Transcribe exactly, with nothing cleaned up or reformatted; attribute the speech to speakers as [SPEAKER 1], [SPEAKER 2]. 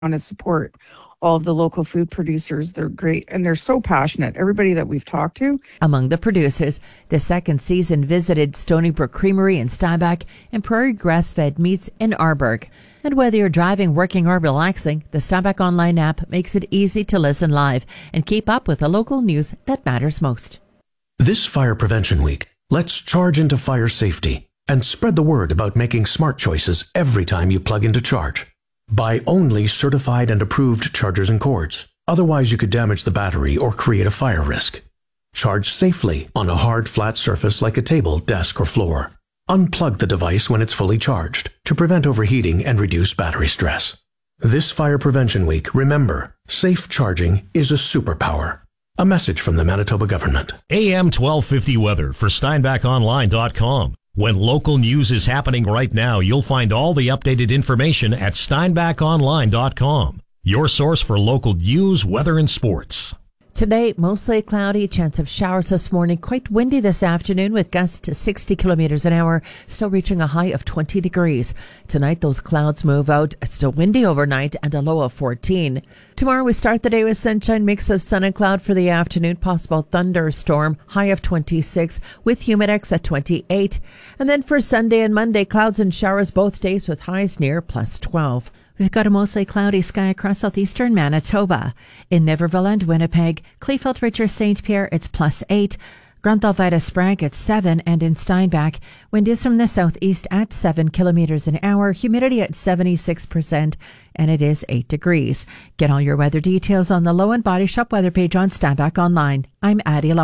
[SPEAKER 1] want to support all of the local food producers. They're great and they're so passionate. Everybody that we've talked to.
[SPEAKER 2] Among the producers, the second season visited Stony Brook Creamery in Steinbach and Prairie Grass-Fed Meats in Arborg. And whether you're driving, working, or relaxing, the Steinbach Online app makes it easy to listen live and keep up with the local news that matters most.
[SPEAKER 3] This Fire Prevention Week, let's charge into fire safety and spread the word about making smart choices every time you plug in to charge. Buy only certified and approved chargers and cords. Otherwise, you could damage the battery or create a fire risk. Charge safely on a hard, flat surface like a table, desk, or floor. Unplug the device when it's fully charged to prevent overheating and reduce battery stress. This Fire Prevention Week, remember, safe charging is a superpower. A message from the Manitoba government.
[SPEAKER 4] A M twelve fifty weather for Steinbach Online dot com. When local news is happening right now, you'll find all the updated information at Steinbach Online dot com. Your source for local news, weather, and sports.
[SPEAKER 2] Today, mostly cloudy, chance of showers this morning, quite windy this afternoon with gusts to sixty kilometers an hour, still reaching a high of twenty degrees. Tonight, those clouds move out. It's still windy overnight and a low of fourteen. Tomorrow, we start the day with sunshine, mix of sun and cloud for the afternoon, possible thunderstorm, high of twenty-six with humidex at twenty-eight. And then for Sunday and Monday, clouds and showers both days with highs near plus twelve. We've got a mostly cloudy sky across southeastern Manitoba. In Niverville and Winnipeg, Kleefeld, Richard, Saint Pierre, it's plus eight. Grunthal, Sprague at seven, and in Steinbach, wind is from the southeast at seven kilometers an hour, humidity at seventy-six percent, and it is eight degrees. Get all your weather details on the Low and Body Shop weather page on Steinbach Online. I'm Addie Low.